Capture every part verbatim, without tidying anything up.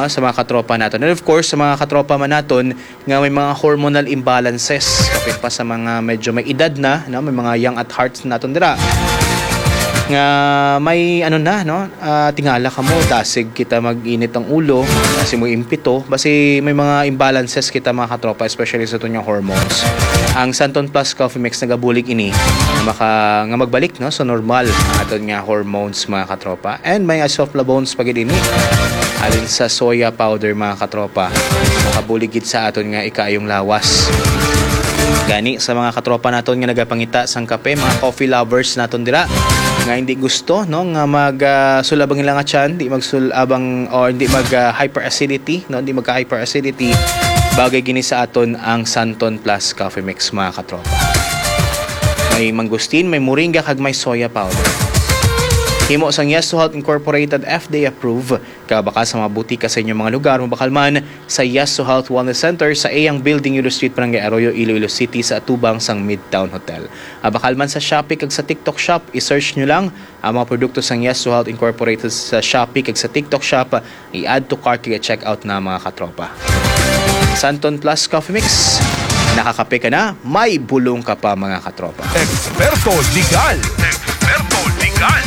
no, sa mga katropa natin. And of course, sa mga katropa man natin nga may mga hormonal imbalances kapit pa sa mga medyo may edad na, no, may mga young at heart natin dira nga may ano na, no, uh, tingala ka mo, dasig kita mag-init ang ulo kasi mo impito basi may mga imbalances kita mga katropa, especially sa itong hormones. Ang Santon Plus Coffee Mix nagabulig ini nga, maka, nga magbalik, no, sa normal aton nga hormones mga katropa, and may isoflavones pagid ini alin sa soya powder mga katropa, nakabuligid sa aton nga ikayong lawas. Gani sa mga katropa naton nga nagapangita sang kape, mga coffee lovers naton dira nga hindi gusto, no, nga mag uh, sulabang ilang atyan, di magsulabang or hindi mag uh, hyperacidity, no, hindi magka hyperacidity, bagay gini sa aton ang Santon Plus Coffee Mix mga katropa. May mangustin, may moringa kag may soya powder. Himo sang Yes to Health Incorporated, F D A approved, kabaka sa mga butika sa inyong mga lugar, mabakal man sa Yes to Health Wellness Center sa Ayang Building, Yulo Street, Barangay Arroyo, Iloilo City sa atubang sang Midtown Hotel. Abakal man sa Shopee kag sa TikTok Shop, i-search nyo lang ang mga produkto sang Yes to Health Incorporated sa Shopee kag sa TikTok Shop, i-add to cart kag check out na mga katropa. Santon Plus Coffee Mix, nakakape ka na, may bulong ka pa mga katropa. Eksperto Legal. Eksperto Legal.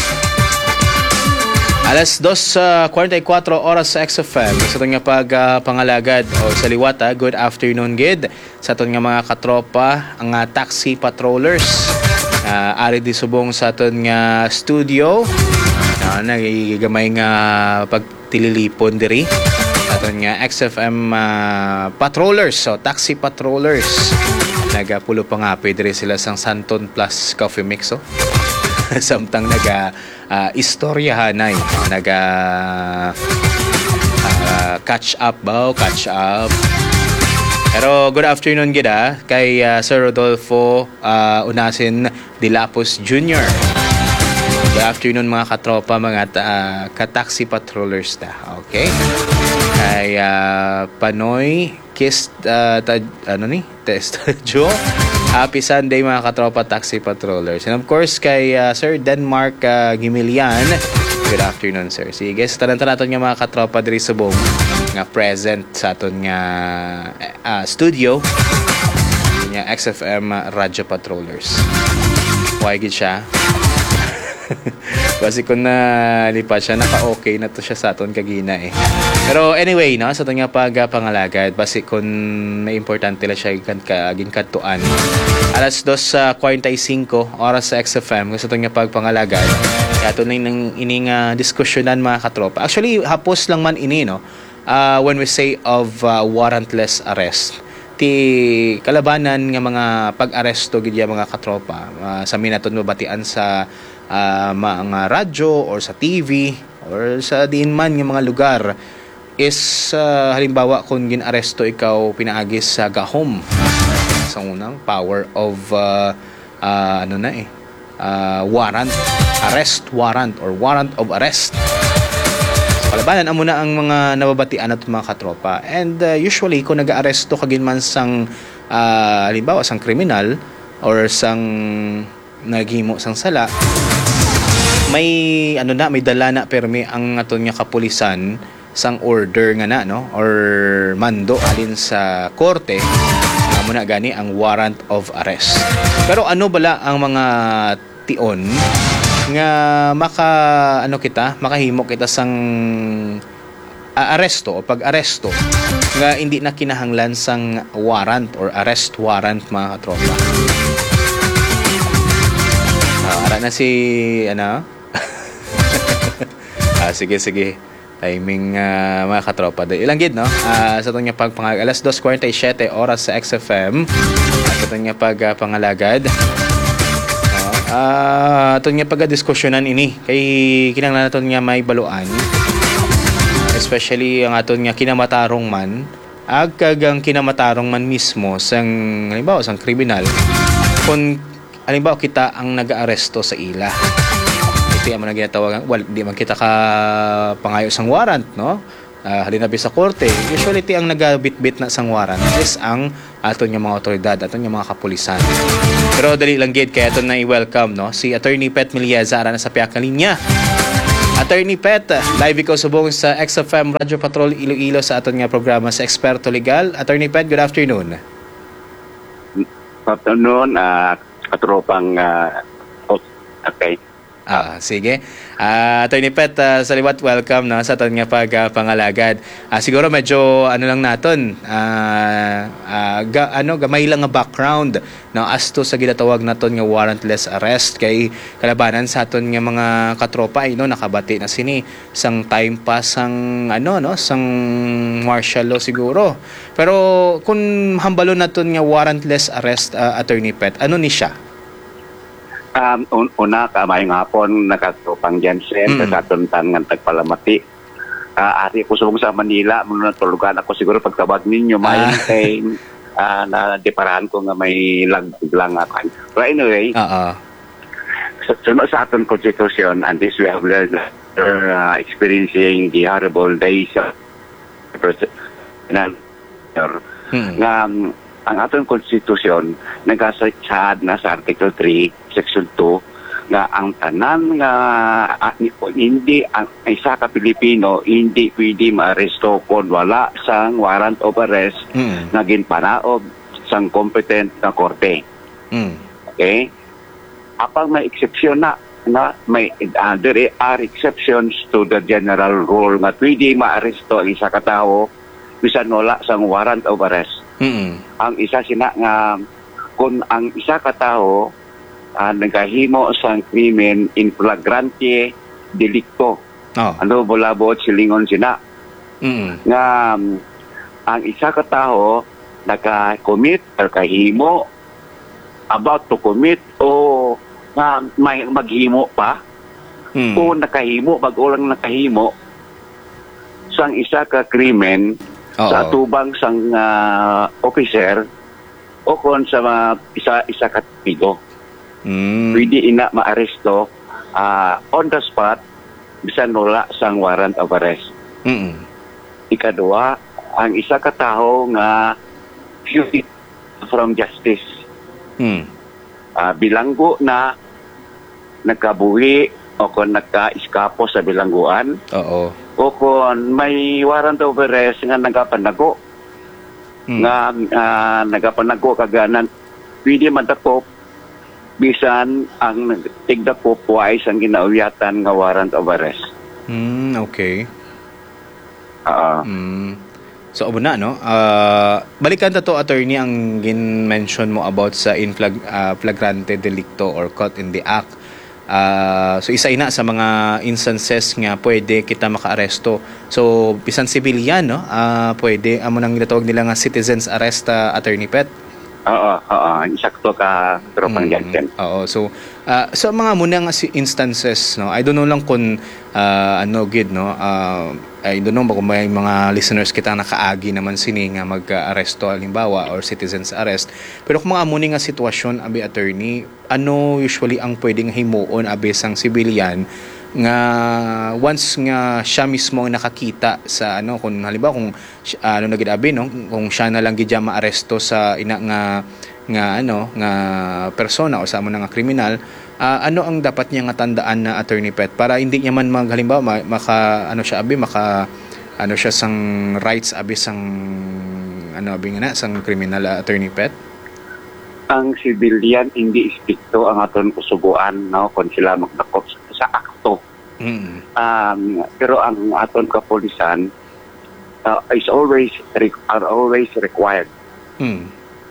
Alas dos uh, forty-four oras sa X F M. Sa itong nga pag uh, pangalagad o sa liwata, good afternoon gid sa itong nga mga katropa, ang uh, taxi patrollers. Uh, ari di subong sa itong nga studio. Uh, nagigamay nga pagtililipon diri. Sa itong nga X F M uh, patrollers, so taxi patrollers. Nagapulo pa nga diri sila sang Santon Plus Coffee Mix. Oh. Samtang naga uh, istoryahan ay naga uh, catch up ba catch up. Pero good afternoon gida kay uh, Sir Rodolfo uh, Unasin Dilapos Junior Good afternoon mga katropa, mga uh, ka-taxi patrollers ta. Okay? Kay uh, Panoy Kiss uh, ta, ano ni? Test Joe. Happy Sunday mga katropa taxi patrollers. And of course kay uh, Sir Denmark uh, Gimilian. Good afternoon sir. Sige, tanan-tanan natin nga mga katropa diri sa buong nga present sa aton nga uh, studio nga X F M uh, Radio Patrollers. Why gid siya? Kasi kung nalipat siya, naka-okay na to siya sa aton kagina eh. Pero anyway, no, sa aton nga pagpangalagad, basi kung may importante la siya aging katuan. Alas dos sa forty-five oras sa X F M, sa aton nga pagpangalagad. Kaya ito na yung ining uh, diskusyonan mga katropa. Actually, hapos lang man ini, no? Uh, when we say of uh, warrantless arrest. Ti kalabanan nga mga pag-aresto gid mga katropa uh, sa minaton mabatian sa uh, mga radyo or sa T V or sa diin man nga mga lugar is uh, halimbawa kung ginaresto ikaw pinaagis sa gahom sa unang power of uh, uh, ano na eh uh, warrant, arrest warrant or warrant of arrest. Kalabanan amo na ang mga nababatian at mga katropa. And uh, usually kung nag-aaresto kagin man sang uh, halimbawa sang kriminal or sang naghimo sang sala, may ano na may dala na permi ang aton nga kapulisan sang order nga na, no, or mando alin sa korte amo na gani ang warrant of arrest. Pero ano bala ang mga tion nga maka ano kita makahimo kita sang uh, aresto o pag-aresto nga hindi na kinahanglan sang warrant or arrest warrant mga katropa. Uh, ara na si ano ah, sige sige timing uh, mga katropa ilang gid no uh, sa itong pagpangag alas dos forty-seven oras sa X F M at sa itong pagpangalagad. Ah, uh, aton nga pagdiskusyonan ini kay kinahanglan naton nga may baluan, especially ang aton nga kinamatarong man ag kagang kinamatarong man mismo sang halimbawa sang kriminal kung halimbawa kita ang nag-aaresto sa ila. Ito ang mga ginatawag well, di man kita ka pangayo sang warrant, no? Uh, halinabi sa korte, usually ti ang nagabitbit na sang warrant is ang aton nga mga otoridad, aton nga mga kapulisan. Pero dali lang gid kaya aton na i-welcome, no, si Attorney Pet Milieza ara na sa piyak na linya. Attorney Pet, live ikaw subong sa X F M Radio Patrol Iloilo sa aton nga programa sa Eksperto Legal. Attorney Pet, good afternoon. Good afternoon, uh, katropang uh, host. Okay. Ah, sige. Ah, Attorney Pet, uh, saliwat welcome na sa aton nga pagpangalagad. Ah, siguro medyo ano lang naton, ah, ah, ga, ano gamay lang nga background no as to sa ginatawag naton nga warrantless arrest kay kalabanan sa aton nga mga katropa ay no nakabati na sini sang time pa sang ano no sang martial law siguro. Pero kung hambalo naton nga warrantless arrest, uh, Attorney Pet, ano ni siya? Um, un- una, kamayong hapon, nakatropang Jansen, Mm. mm. katuntan ng tagpalamati. Uh, ari ko subong sa Manila, muna tulugan ako siguro pagtabag ninyo, mayroon Ah. kay uh, na-deparahan ko nga may lag-lang ako. But anyway, Oo. sa sunod sa ating constitution, and this we have learned after uh, experiencing the horrible days of Hmm. nga um, ang atong konstitusyon nagasaad na sa Article three, Section two nga ang tanan nga uh, hindi ang isa ka Pilipino hindi pwede maaresto kung wala sang warrant of arrest Hmm. nga ginpanaog sang competent na korte. Hmm. Okay? Apang may exception na na may uh, there are exceptions to the general rule nga pwede maaresto ang isa ka tawo bisan wala sang warrant of arrest. Hmm. Ang isa sina nga kung ang isa ka tawo uh, nagahimo sang krimen in flagrante delicto. Oh. Ano bulabot silingon sina Hmm. nga um, ang isa ka tawo naka-commit or kahimo about to commit o nga may maghimo pa Hmm. o nakahimo bago lang nakahimo sang isa ka krimen sa Oo. tubang sang uh, officer o kon sa mga isa isa ka testigo. Hmm. Pwede ina maaresto uh, on the spot bisan wala sang warrant of arrest. Hmm. Ikadua, ang isa ka tawo nga fugitive from justice. Hmm. Uh, bilanggo na nakabuhi o kung naka-iskapo sa bilangguan Oo. o kung may warrant of arrest nga nagapanago Hmm. nga uh, nagapanago kaganan pwede madakop bisan ang tigdakop wise ang ginaulyatan nga warrant of arrest. Hmm. Okay. Uh, Mm. So abo na no. Ah, balikan ta to, attorney, ang gin-mention mo about sa inflag ah, flagrante delicto or caught in the act. Ah, so isa ina sa mga instances nga pwede kita maka-aresto. So bisan civilian no, ah pwede amo nang ginatawag nila nga citizens arrest, ah, Attorney Pet. oo, oo, sakto ka tropang Mm, Jansen. Oo. So, ah, sa mga munang si- instances, no, I don't know lang kung ah, ano, gid, no, ah, I don't know kung may mga listeners kita nakaagi naman sini nga mag-aresto, halimbawa, or citizens arrest. Pero kung mga muni nga sitwasyon, abi, attorney, ano usually ang pwedeng himuon, abi, sang civilian, nga once nga siya mismo ang nakakita sa ano kung halimbawa kung si- ano na gid abi no kung siya na lang gid siya maaresto sa ina nga nga ano nga persona o sa amo na nga kriminal, ah, ano ang dapat niya nga tandaan na, Attorney Pet, para hindi niya man mag halimbawa ma- maka ano siya abi maka ano siya sang rights abi sang ano abi nga na sang kriminal, ah, Attorney Pet? Ang civilian hindi istrikto ang aton kusubuan no kung sila magdakop sa akto. Mm. Um, pero ang aton kapulisan uh, is always re- are always required Mm.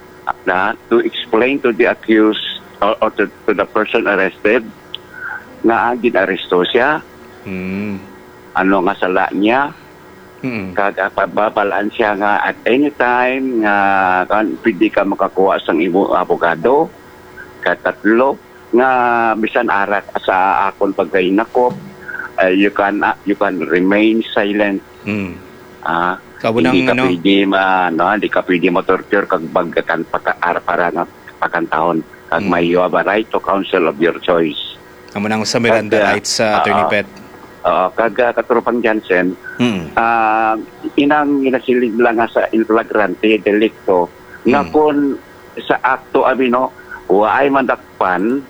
na to explain to the accused or, or to, to the person arrested nga ang ginaresto siya, Mm. ano nga sala niya, Mm. kada pababalaan siya nga at any time nga kan pwede ka makakuha sang imo abogado, katatlo nga bisan arat sa akon pagkainakop, uh, you can uh, you can remain silent. Mm. Ah, Kabo nang hindi ka ano pwede ma, no, hindi ka pwede mo-torture kag bagatan pagkaar para nga pakantahon kag Mm. may you have a right to counsel of your choice. amo nang sa Miranda Kag, uh, rights, sa Attorney oo. Pet. Uh, kag uh, katropang Jansen, Mm. ah inang ginasilig lang nga sa inflagrante delicto nga Mm. kung sa akto abi no waay mandakpan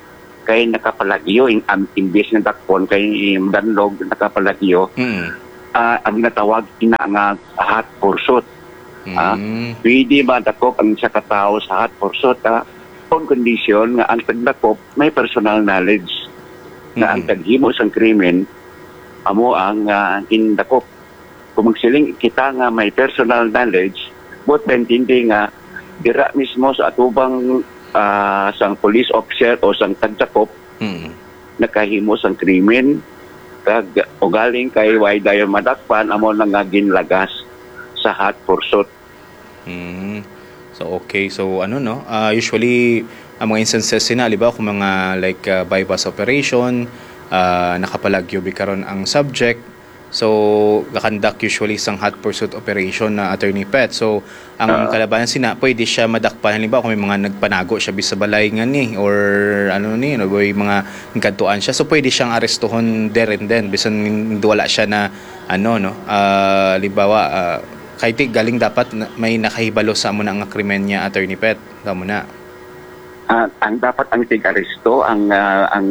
kay nakapalagyo in um, imbes ng dakpon kay danlog nakapalagyo Mm. uh, ang natawag ina nga hot pursuit. Ah, Mm. pwede ba dakop ang sa katao sa hot pursuit ah, on condition nga ang tagdakop may personal knowledge na ang Mm. taghimo sang krimen amo ang uh, indakop. Kung magsiling kita nga may personal knowledge, but intindi nga dira mismo sa atubang uh, sang police officer o sang tagdakop Mm. nakahimo sang krimen kag o galing kay way dayon madakpan amo nang nga ginlagas sa hot pursuit. Mm. So okay, so ano no, uh, usually ang mga instances sina ba kung mga like uh, bypass operation, uh, nakapalagyo bikaron ang subject, so gakandak usually sang hot pursuit operation na Attorney Pet. So ang Ah. kalabanan sina pwede siya madakpan halimbawa kung may mga nagpanago siya bisa balay nga ni or ano ni no boy mga nagkantuan siya, so pwede siyang arestuhon there and then bisan hindi wala siya na ano no uh, halimbawa uh, kahit galing dapat na- may nakahibalo sa mo na nga krimen niya Attorney Pet tamo na. Ah, ang dapat ang tig-aresto ang ah, ang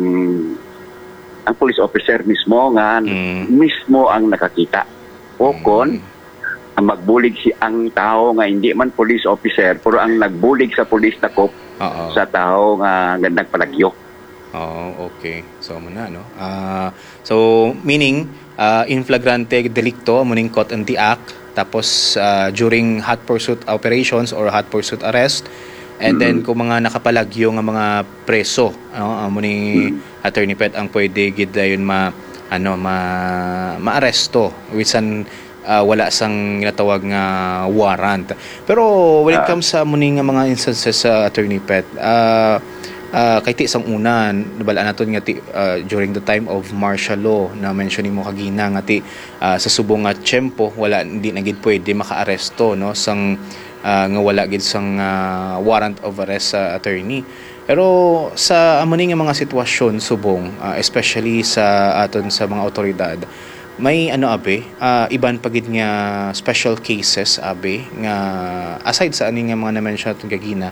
ang police officer mismo nga Mm. mismo ang nakakita. O kon Mm. ang magbulig si ang tao nga hindi man police officer pero ang nagbulig sa police takop Oo. sa tao nga nga nagpalagyo. Oh, okay. So mo na no. Ah, so meaning uh, in flagrante delicto muning caught in the act, tapos ah, during hot pursuit operations or hot pursuit arrest, and then kung mga nakapalagyo nga mga preso ano amo ni Attorney Pet ang pwede gid dayon ma ano ma maaresto wisan ah, wala sang ginatawag nga warrant. Pero when it Ah. comes sa muni nga mga instances sa Attorney Pet, ah uh, kay ti sang una nabala naton nga ti ah, during the time of martial law na mention mo kagina nga ti ah, sa subong nga tiyempo wala hindi na gid pwede makaaresto no sang ah, nga wala gid sang ah, warrant of arrest sa attorney. Pero sa amo ni nga mga sitwasyon subong ah, especially sa aton sa mga otoridad, may ano abe ah, iban pagid nga special cases abe nga aside sa ani nga mga na-mention naton kagina,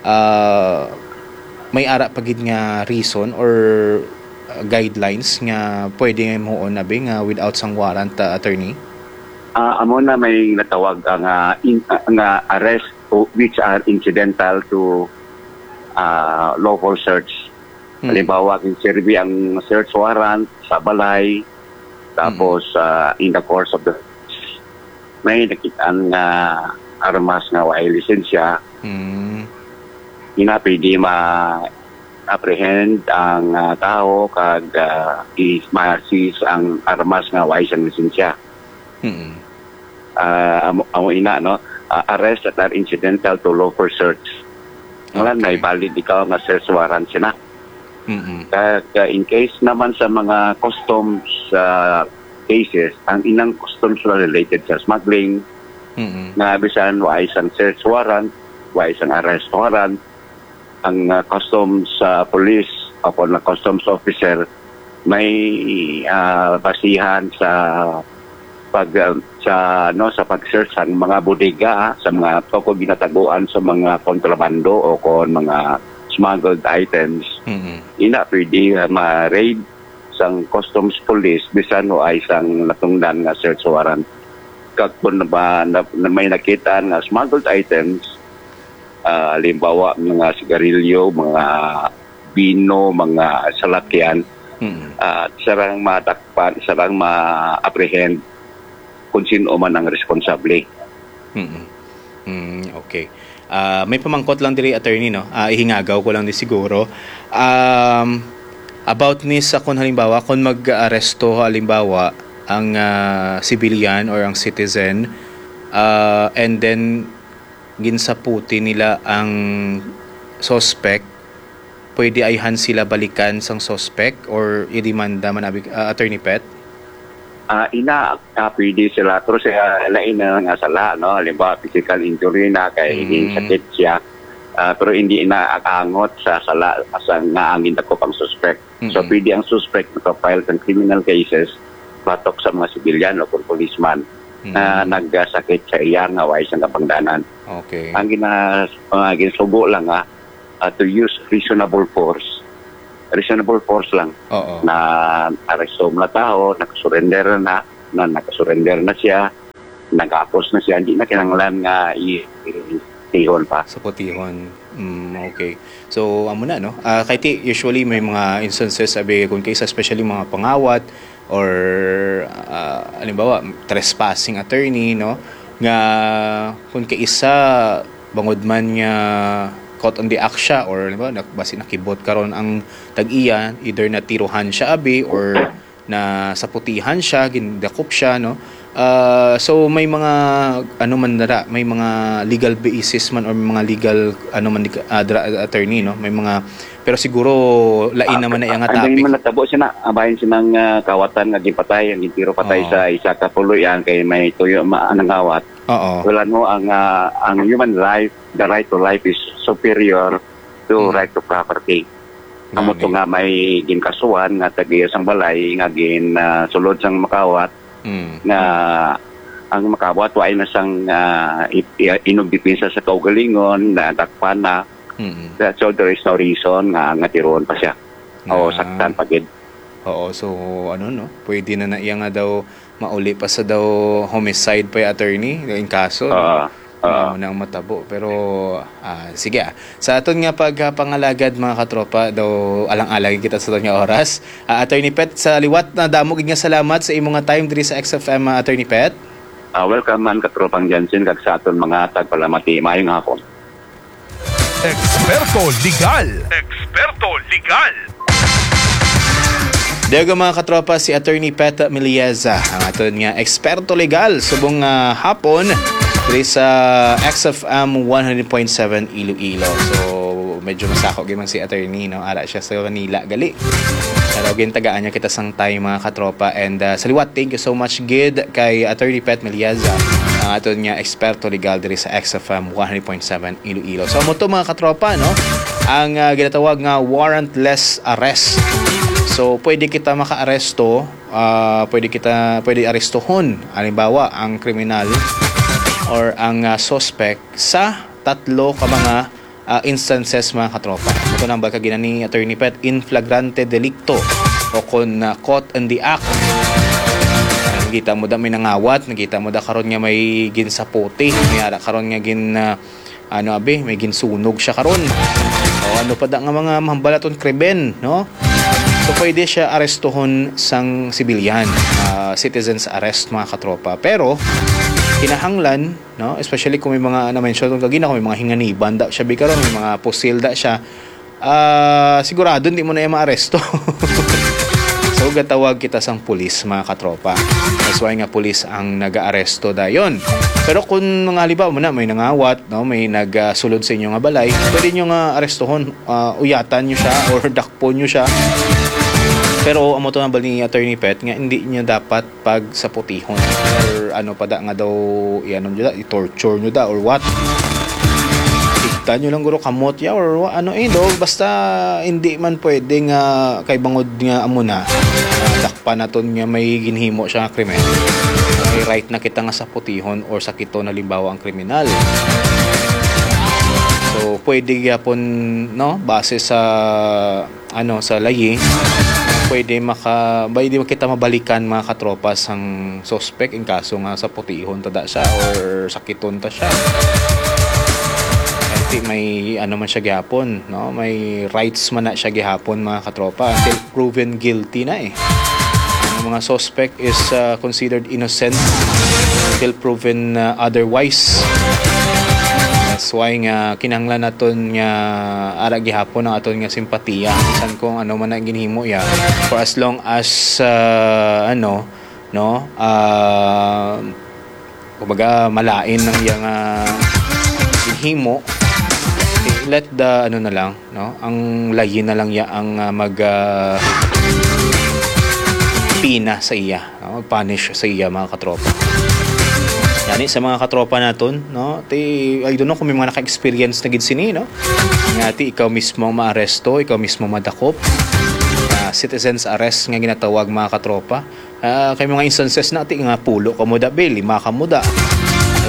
ah, may ara pagid nga reason or uh, guidelines nga pwede nga moon abe nga without sang warrant uh, attorney. Ah, amo na may natawag ang ah, in, ah, nga arrest o- which are incidental to ah, lawful search. Hmm. Halimbawa, kinserbi ang search warrant sa balay, tapos ah, in the course of the may nakitaan nga armas nga way lisensya, Hmm. ina pwede ma-apprehend ang ah, tao kag uh, is-seize ang armas nga way siyang lisensya. Hmm. uh, amo, amo ina no uh, arrest that are incidental to lawful search. Ngalan Okay. may valid ikaw nga search warrant sina. Hmm. Kag uh, in case naman sa mga customs uh, cases, ang inang customs na related sa smuggling, Hmm. nga bisan wa isang search warrant, wa isang arrest warrant, ang uh, customs uh, police o na customs officer may uh, basihan sa pag uh, sa no sa pag-search sa mga bodega, sa mga toko ginataguan sa mga kontrabando o kon mga smuggled items. Hmm. Ina pwede uh, ma-raid sang customs police bisan o ay isang natungdan nga search warrant. Kag kung na, ba, na, na may nakita nga smuggled items, uh, halimbawa mga sigarilyo, mga bino, mga salakyan, Hmm. uh, sarang matakpan, sarang ma-apprehend kung sino man ang responsable. Hmm. Hmm. Okay. Ah, may pamangkot lang diri attorney no. Ah, ihingagaw ko lang di siguro. Um about ni sa kung halimbawa kung mag-aresto halimbawa ang ah, civilian or ang citizen, ah, and then ginsaputi nila ang suspect, pwede ayhan sila balikan sang suspect or idemanda man abi ah, Attorney Pet. Uh, ina uh, pwede sila pero siya lain na nga sala no, halimbawa physical injury na kay Mm. sakit siya. Ah, pero hindi inaakangot sa sala sa nga angin dako pang suspect. So Mm-mm. pwede ang suspect na file ng criminal cases patok sa mga sibilyan o kung policeman na nagsakit sa iya nga way sa kapangdanan. Okay. Ang gina uh, ginsugo lang nga uh, to use reasonable force reasonable force lang Oo. na aresto mo na tao, nakasurrender na, na nakasurrender na siya, nag-apos na siya, hindi na kinanglan nga i-tihon pa. Sa putihon. Mm, okay. So, amo na, no? Uh, kahit usually may mga instances, sabi, kung case, especially mga pangawat or, uh, halimbawa, trespassing attorney, no? Nga, kung kaisa, bangod man nga caught on the act siya or halimbawa, basi nakibot karon ang tag-iya, either natiruhan siya abi or na sa putihan siya, gindakop siya, no? Uh, so may mga ano man dara, may mga legal basis man or may mga legal ano man uh, dra, attorney, no? May mga pero siguro lain naman na iyang topic. Ang man natabo siya na abahin siya ng uh, kawatan nga gipatay, ang gitiro patay Oo. sa isa ka puluyan kay may tuyo maanang awat. Oo. Wala mo ang uh, ang human life, the right to life is superior to Hmm. right to property. Amo Gani. to nga may ginkasuhan nga tagiya sang balay nga gin uh, sulod sang makawat Mm. nga ang makawat wa ay na sang uh, inugdipinsa sa kaugalingon na dakpan na. Mm. That so there is no reason nga nga tiron pa siya. O Ah. saktan pagid. Oo, so ano no, pwede na na iya nga daw mauli pa sa daw homicide pa yung attorney yung kaso. Oo. Oo, na ang matabo. Pero, ah, sige ah. Sa aton nga pagpangalagad mga katropa, daw alang-alang kita sa aton nga oras. Ah, Attorney Pet, sa liwat na damo gid nga salamat sa imong nga time diri sa X F M, ah, Attorney Pet. Uh, welcome man katropang Jansen kag sa aton mga tagpalamati. Maayong hapon. Eksperto legal. Eksperto legal. Diyago mga katropa, si Attorney Pet Milieza, ang aton nga eksperto legal subong nga hapon diri sa X F M one hundred point seven Iloilo. So medyo masako gyud man si attorney, no? Ara siya sa Manila gali. Pero gintagaan niya kita sang time mga katropa, and uh, sa liwat, thank you so much gid kay Attorney Pet Milieza, ang aton nga eksperto legal diri sa X F M one hundred point seven Iloilo. So mo to mga katropa, no? Ang uh, ginatawag nga warrantless arrest. So, pwede kita maka-aresto, uh, pwede kita, pwede arestohon, halimbawa, ang kriminal or ang uh, suspect sa tatlo ka mga uh, instances mga katropa. Ito nang baka gina ni Attorney Pet, in flagrante delicto o kung uh, caught in the act. Nakita mo da may nangawat, nakita mo da karon nga may ginsapote, may ara karon nga gin, uh, ano abi, may ginsunog siya karon. O ano pa da nga mga mahambalaton krimen, no? So, pwede siya arestuhon sang sibilyan, uh, citizen's arrest mga katropa. Pero, kinahanglan, no? Especially kung may mga na-mention itong kagina, kung may mga hinganiban da siya, bikaroon, may mga pusil da siya, uh, sigurado hindi mo na yung maaresto. So, gatawag kita sang pulis mga katropa. That's why nga pulis ang nag-aaresto da yon. Pero kung mga halimbawa mo na, may nangawat, no? May nagsulod sa inyo nga balay, pwede nyo nga arestohon, uh, uyatan nyo siya or dakpo nyo siya. Pero amo to nabal ni Attorney Pet nga hindi niya dapat pag sa putihon or ano pa da nga daw iano niyo da, i-torture niyo da or what. Tigtan niyo lang guro kamot ya or ano eh do, basta hindi man pwede nga kay bangod nga amo na uh, dakpan naton nga may ginhimo siya nga krimen. May right na kita nga sa putihon or sa kito na limbawa ang kriminal. So pwede gyapon no base sa ano sa layi, pwede maka pwede kita mabalikan mga katropa sang suspect in kaso nga sa putihon tada siya or sakiton ta siya. Kasi may ano man siya gihapon, no? May rights man na siya gihapon mga katropa until proven guilty na eh. Ang mga suspect is uh, considered innocent until proven uh, otherwise. That's why nga kinahanglan naton nga ara gihapon ang aton nga simpatiya bisan kung ano man ang ginhimo ya, for as long as uh, ano no uh, kumbaga malain ng iyang uh, ginhimo, let the ano na lang no ang layin na lang ya ang uh, mag uh, pina sa iya, no? Punish sa iya mga katropa. Yani sa mga katropa naton, no? Ti I don't know kung may mga naka-experience na gid sini, no? Ngati ikaw mismo maaresto, ikaw mismo madakop. Uh, citizens arrest nga ginatawag mga katropa. Uh, kay mga instances na ti nga pulo ka mo da bill, lima ka mo da.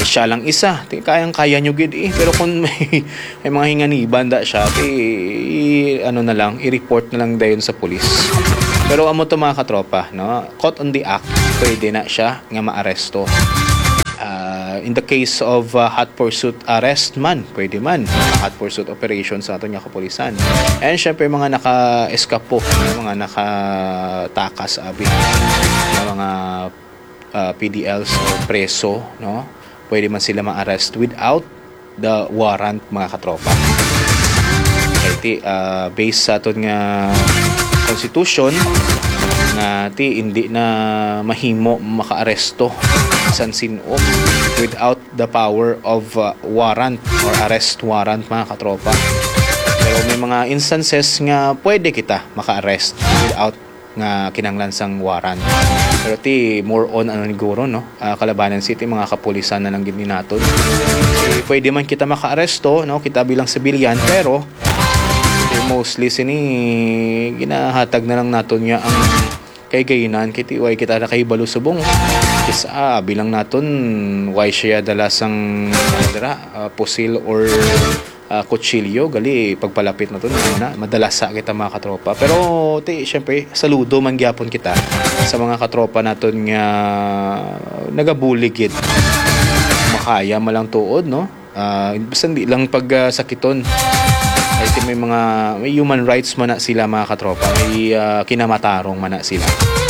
siya lang isa, ti kayang-kaya nyo gid eh. Pero kung may, may mga hinganiban da siya, ti i- ano na lang, i-report na lang dayon sa pulis. Pero amo to mga katropa, no? Caught on the act, pwede na siya nga maaresto. Uh, in the case of uh, hot pursuit arrest man, pwede man. Hot pursuit operation sa ato nga kapulisan. And syempre mga naka-eskapo, mga nakatakas, abi, mga uh, P D Ls o preso, no? Pwede man sila ma-arrest without the warrant, mga katropa. Kaya uh, based sa ato nga constitution, nga ti hindi na mahimo maka-aresto san sino without the power of uh, warrant or arrest warrant, mga katropa. Pero may mga instances nga pwede kita maka-arrest without nga kinanglansang warrant. Pero ti more on ano siguro, no, uh, kalabanan city mga kapulisan na lang gid ni naton. Eh, pwede man kita maka-aresto, no, kita bilang civilian, pero eh, mostly sini ginahatag na lang naton nya ang kay gayinan kiti way kita na kay balusubong isa ah, bilang naton why siya dala sang dira uh, pusil or uh, kutsilyo gali pagpalapit naton na madalas sa kita mga katropa. Pero ti syempre saludo man gyapon kita sa mga katropa naton nga nagabuligid makaya malang tuod, no, uh, basta hindi lang pag uh, sakiton. Ay may mga may human rights man na sila, mga katropa, may uh, kinamatarong man na sila.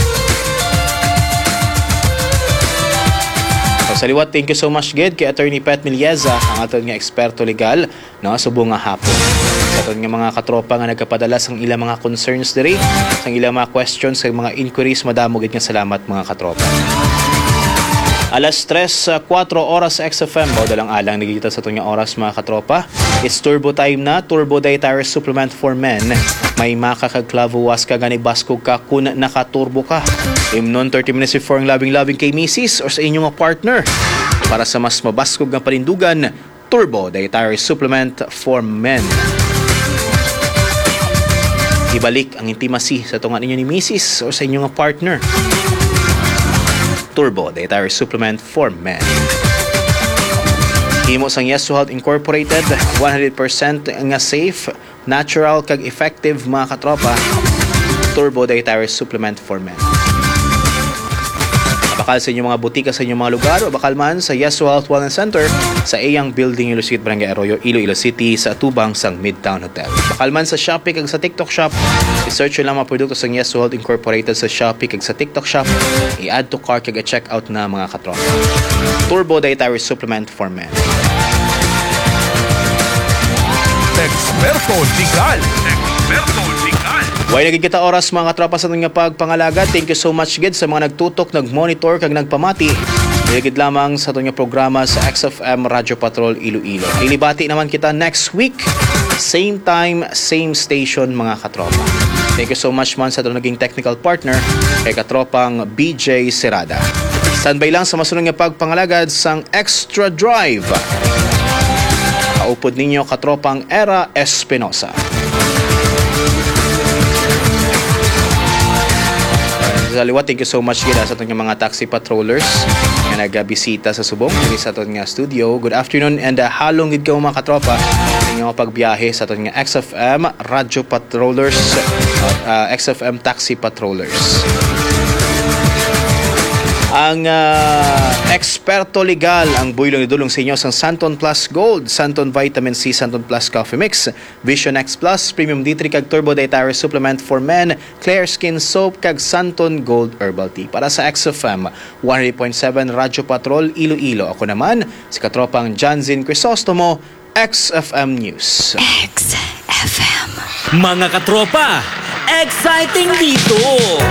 So, sa liwat, thank you so much gid kay Attorney Pat Milyeza, ang aton nga eksperto legal, no, subong nga hapon. Sa aton nga mga katropa nga nagkapadala sang ilang mga concerns diri, sang ilang mga questions, sang mga inquiries, madamo gid nga salamat, mga katropa. Alas tres, kwatro oras sa X F M. O, dalang alang nagigita sa itong oras, mga katropa. It's turbo time na. Turbo Dietary Supplement for Men. May makakagklavuwas ka gani baskog ka kung nakaturbo ka. Imnon thirty minutes before ang labing-labing kay misis or sa inyong partner. Para sa mas mabaskog ng panindugan, Turbo Dietary Supplement for Men. Ibalik ang intimacy sa tungan ninyo ni misis or sa inyong partner. Turbo Dietary Supplement for Men. Himo sang Yeso Health Incorporated, one hundred percent nga safe, natural kag effective, mga katropa. Turbo Dietary Supplement for Men. Bakal sa inyong mga butika sa inyong mga lugar o bakal man sa Yeso Health Wellness Center sa Eyang Building, Iloilo City, Barangay Arroyo, Iloilo City, sa Tubang sang Midtown Hotel. Bakal man sa Shopee kag sa TikTok Shop, i-search lang mga produkto sa Yeso Health Incorporated sa Shopee kag sa TikTok Shop, i-add to cart kag i-check out na, mga katropa. Turbo Dietary Supplement for Men. Eksperto legal. Eksperto legal. Way naging kita oras, mga katropa, sa nga pagpangalaga. Thank you so much gid sa mga nagtutok, nagmonitor kag nagpamati. Nilagid lamang sa itong programa sa X F M Radio Patrol Iloilo. Ilibati naman kita next week, same time, same station, mga katropa. Thank you so much man sa itong naging technical partner kay katropang B J Serada. Standby lang sa masunod nga pagpangalagad sang Extra Drive. Kaupod ninyo katropang Era Espinosa. Sa liwat, thank you so much gila sa itong mga taxi patrollers na nagabisita sa Subong, hindi sa itong nga studio. Good afternoon and uh, halong gid ka, mga katropa, inyong pagbiyahe sa itong nga X F M Radio Patrollers, uh, X F M Taxi Patrollers. Ang uh, eksperto legal, ang buylong idulong sa inyo sa Santon Plus Gold, Santon Vitamin C, Santon Plus Coffee Mix, Vision X Plus, Premium D three kag Turbo Dietary Supplement for Men, Clear Skin Soap kag Santon Gold Herbal Tea. Para sa X F M one hundred point seven Radio Patrol Iloilo, ako naman si katropang Janzin Crisostomo, X F M News. X F M. Mga katropa, exciting dito!